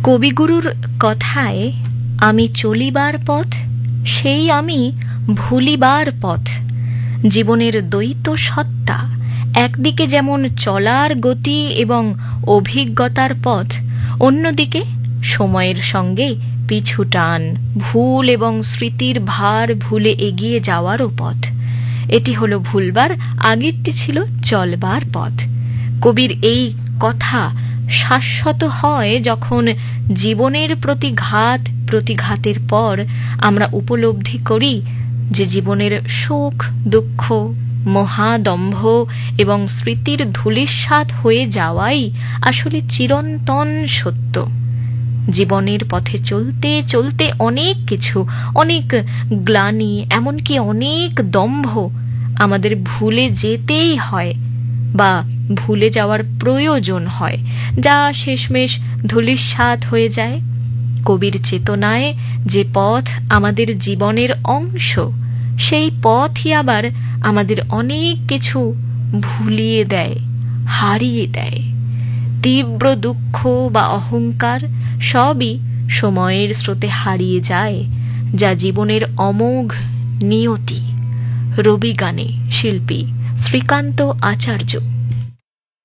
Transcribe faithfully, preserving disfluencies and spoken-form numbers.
কবিগুরুর কথায় আমি চলিবার পথ, সেই আমি ভুলিবার পথ। জীবনের দ্বৈত সত্তা, একদিকে যেমন চলার গতি এবং অভিজ্ঞতার পথ, অন্যদিকে সময়ের সঙ্গে পিছু টান, ভুল এবং স্মৃতির ভার ভুলে এগিয়ে যাওয়ারও পথ। এটি হলো ভুলবার, আগেরটি ছিল চলবার পথ। কবির এই কথা শাশ্বত হয় যখন জীবনের প্রতিঘাত প্রতিঘাতের পর আমরা উপলব্ধি করি যে জীবনের সুখ দুঃখ, মহাদম্ভ এবং স্মৃতির ধূলিসাৎ হয়ে যাওয়াই আসলে চিরন্তন সত্য। জীবনের পথে চলতে চলতে অনেক কিছু, অনেক গ্লানি, এমনকি অনেক দম্ভ আমাদের ভুলে যেতেই হয় বা ভুলে যাওয়ার প্রয়োজন হয়, যা শেষমেশ ধূলিসাৎ হয়ে যায়। কবির চেতনায় যে পথ আমাদের জীবনের অংশ, সেই পথই আবার আমাদের অনেক কিছু ভুলিয়ে দেয়, হারিয়ে দেয়। তীব্র দুঃখ বা অহংকার সবই সময়ের স্রোতে হারিয়ে যায়, যা জীবনের অমোঘ নিয়তি। রবি গানে শিল্পী শ্রীকান্ত আচার্য।